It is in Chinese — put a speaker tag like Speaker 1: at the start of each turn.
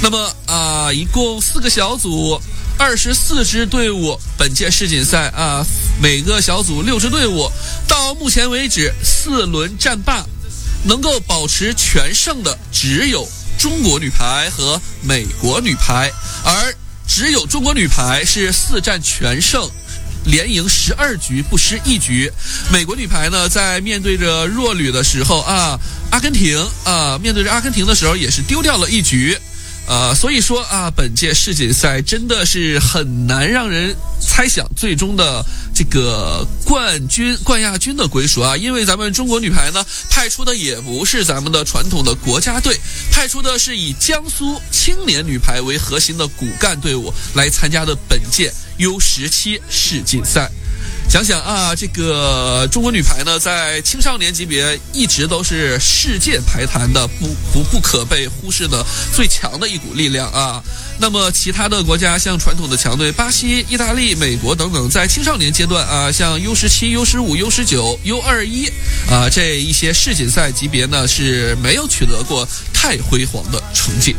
Speaker 1: 那么一共4个小组，24支队伍，本届世锦赛每个小组6支队伍，到目前为止4轮战罢，能够保持全胜的只有中国女排和美国女排，而只有中国女排是4战全胜，连赢12局不失1局。美国女排呢，在面对着弱旅的时候阿根廷面对着阿根廷的时候也是丢掉了1局。所以说本届世锦赛真的是很难让人猜想最终的这个冠亚军的归属因为咱们中国女排呢派出的也不是咱们的传统的国家队，派出的是以江苏青年女排为核心的骨干队伍来参加的本届 U17 世锦赛。想想这个中国女排呢，在青少年级别一直都是世界排坛的不可被忽视的最强的一股力量那么其他的国家像传统的强队巴西、意大利、美国等等，在青少年阶段像 U17、U15、U16、U21 这一些世锦赛级别呢是没有取得过太辉煌的成绩。